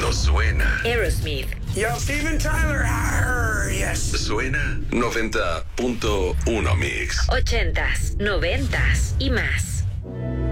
pero suena. Aerosmith. Yo, Steven Tyler. Arr, yes. Suena 90.1 Mix. 80s, 90s y más.